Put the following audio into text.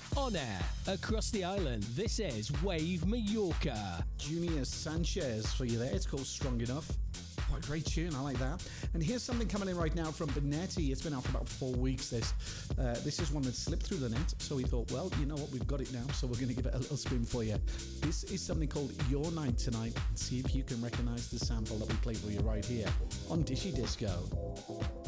On air, across the island, this is Wave Mallorca. Junior Sanchez for you there. It's called Strong Enough. Quite a great tune, I like that. And here's something coming in right now from Benetti. It's been out for about 4 weeks, this is one that slipped through the net. So we thought, well, you know what, we've got it now, so we're going to give it a little spin for you. This is something called Your Night Tonight. And see if you can recognize the sample that we played for you right here on Dishy Disco.